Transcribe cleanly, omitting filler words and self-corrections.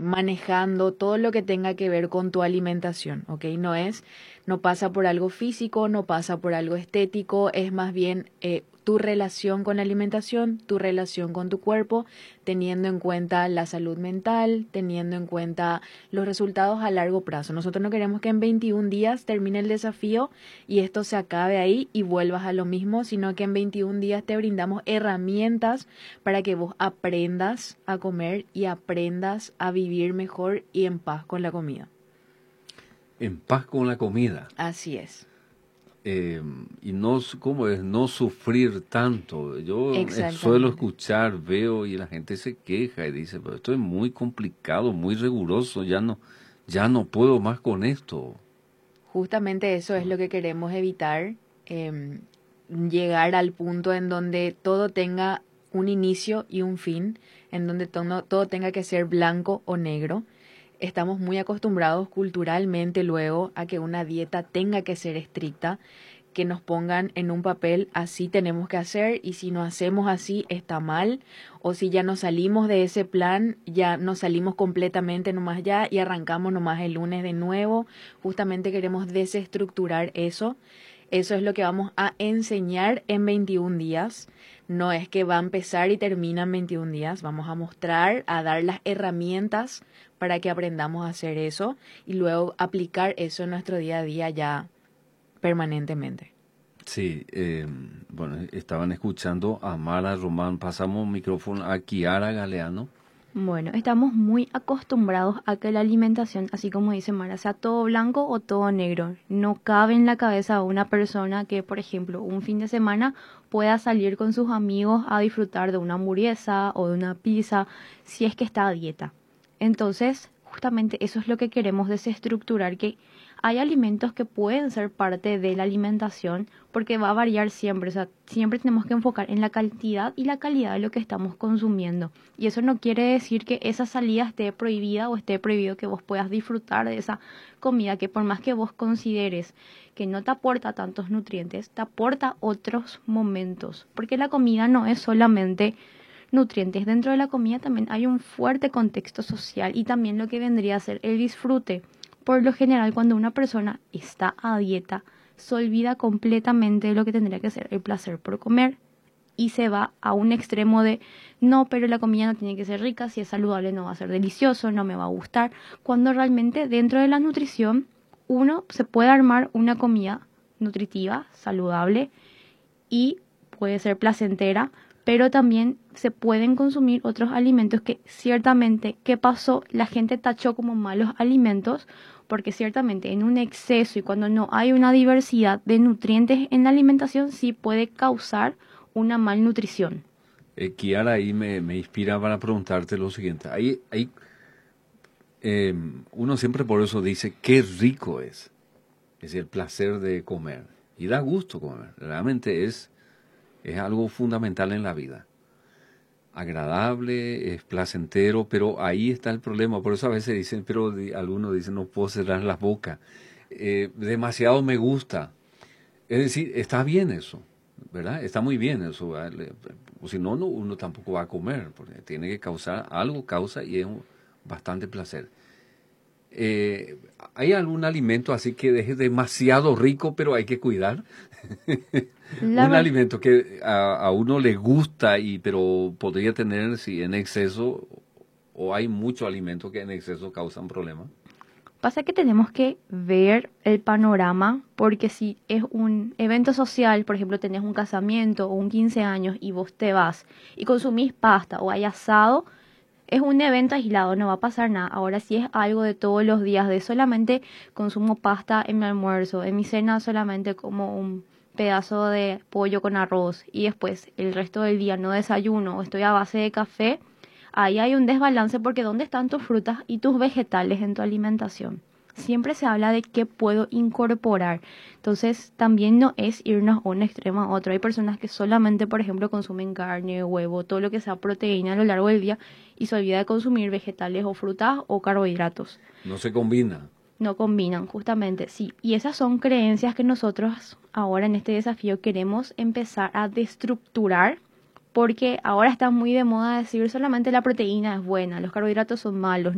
manejando todo lo que tenga que ver con tu alimentación, ¿ok? No pasa por algo físico, no pasa por algo estético, es más bien tu relación con la alimentación, tu relación con tu cuerpo, teniendo en cuenta la salud mental, teniendo en cuenta los resultados a largo plazo. Nosotros no queremos que en 21 días termine el desafío y esto se acabe ahí y vuelvas a lo mismo, sino que en 21 días te brindamos herramientas para que vos aprendas a comer y aprendas a vivir mejor y en paz con la comida. En paz con la comida. Así es. Y no, ¿cómo es? No sufrir tanto. Yo suelo Exactamente. escuchar, veo y la gente se queja y dice, pero esto es muy complicado, muy riguroso, ya no puedo más con esto. Justamente eso es lo que queremos evitar, llegar al punto en donde todo tenga un inicio y un fin, en donde todo tenga que ser blanco o negro. Estamos muy acostumbrados culturalmente luego a que una dieta tenga que ser estricta, que nos pongan en un papel así tenemos que hacer y si no hacemos así está mal, o si ya nos salimos de ese plan, ya nos salimos completamente nomás ya y arrancamos nomás el lunes de nuevo. Justamente queremos desestructurar eso. Eso es lo que vamos a enseñar en 21 días. No es que va a empezar y termina en 21 días. Vamos a mostrar, a dar las herramientas para que aprendamos a hacer eso y luego aplicar eso en nuestro día a día ya permanentemente. Sí, bueno, estaban escuchando a Mara Román. Pasamos micrófono a Kiara Galeano. Bueno, estamos muy acostumbrados a que la alimentación, así como dice Mara, sea todo blanco o todo negro. No cabe en la cabeza de una persona que, por ejemplo, un fin de semana pueda salir con sus amigos a disfrutar de una hamburguesa o de una pizza si es que está a dieta. Entonces, justamente eso es lo que queremos desestructurar, que hay alimentos que pueden ser parte de la alimentación porque va a variar siempre, o sea, siempre tenemos que enfocar en la cantidad y la calidad de lo que estamos consumiendo. Y eso no quiere decir que esa salida esté prohibida o esté prohibido que vos puedas disfrutar de esa comida que por más que vos consideres que no te aporta tantos nutrientes, te aporta otros momentos, porque la comida no es solamente nutrientes. Dentro de la comida también hay un fuerte contexto social y también lo que vendría a ser el disfrute. Por lo general, cuando una persona está a dieta, se olvida completamente de lo que tendría que ser el placer por comer y se va a un extremo de no, pero la comida no tiene que ser rica, si es saludable no va a ser delicioso, no me va a gustar, cuando realmente dentro de la nutrición uno se puede armar una comida nutritiva, saludable y puede ser placentera, pero también se pueden consumir otros alimentos que ciertamente, ¿qué pasó? La gente tachó como malos alimentos porque ciertamente en un exceso y cuando no hay una diversidad de nutrientes en la alimentación sí puede causar una malnutrición. Kiara ahí me inspira para preguntarte lo siguiente. Uno siempre por eso dice qué rico es decir, el placer de comer. Y da gusto comer. Realmente es algo fundamental en la vida. Agradable, es placentero, pero ahí está el problema. Por eso a veces dicen, pero algunos dicen, no puedo cerrar la boca. Demasiado me gusta. Es decir, está bien eso, ¿verdad? Está muy bien eso. O si no, uno tampoco va a comer, porque tiene que causar algo, causa y es bastante placer. ¿Hay algún alimento así que es demasiado rico, pero hay que cuidar? Un alimento que a uno le gusta, pero podría tener, si en exceso, o hay muchos alimentos que en exceso causan problemas. Pasa que tenemos que ver el panorama, porque si es un evento social, por ejemplo, tenés un casamiento o un 15 años y vos te vas y consumís pasta o hay asado, es un evento aislado, no va a pasar nada. Ahora si es algo de todos los días, de solamente consumo pasta en mi almuerzo, en mi cena solamente como un pedazo de pollo con arroz y después el resto del día no desayuno o estoy a base de café, ahí hay un desbalance porque ¿dónde están tus frutas y tus vegetales en tu alimentación? Siempre se habla de qué puedo incorporar. Entonces, también no es irnos a un extremo a otro. Hay personas que solamente, por ejemplo, consumen carne, huevo, todo lo que sea proteína a lo largo del día y se olvida de consumir vegetales o frutas o carbohidratos. No se combina. No combinan, justamente, sí. Y esas son creencias que nosotros ahora en este desafío queremos empezar a destructurar porque ahora está muy de moda decir solamente la proteína es buena, los carbohidratos son malos.